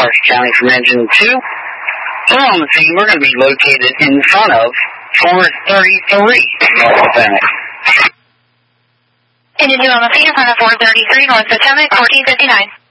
Parks County from Engine 2. We're on the scene. We're going to be located in front of 433 North Potomac. Engine 2 on the scene in front of 433 North Potomac, 1459.